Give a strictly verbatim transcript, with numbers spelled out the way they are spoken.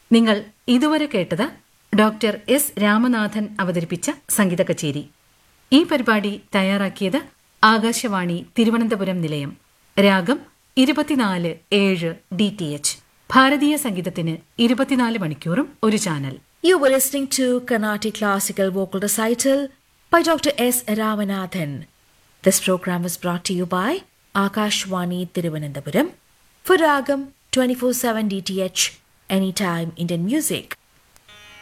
നിങ്ങൾ ഇതുവരെ കേട്ടത് ഡോക്ടർ എസ് രാമനാഥൻ അവതരിപ്പിച്ച സംഗീത കച്ചേരി. ഈ പരിപാടി തയ്യാറാക്കിയത് ആകാശവാണി തിരുവനന്തപുരം നിലയം. രാഗം ഇരുപത്തിനാല് ഏഴ് ഡി ടി എച്ച്. ഭാരതീയ സംഗീതത്തിന് ഇരുപത്തിനാല് മണിക്കൂറും ഒരു channel. You were listening to Carnatic Classical Vocal Recital by Doctor S. Ramanathan. This program was brought to you by Akashwani Thiruvananthapuram for Ragam twenty-four seven D T H, Anytime Indian Music.